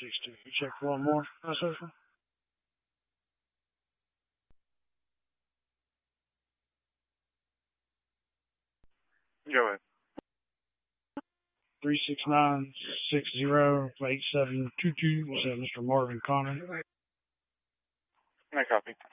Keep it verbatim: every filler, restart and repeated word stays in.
six two. You check for one more, my social? Go ahead. three six nine six zero eight seven two two. Was that Mister Marvin Connor? I copy.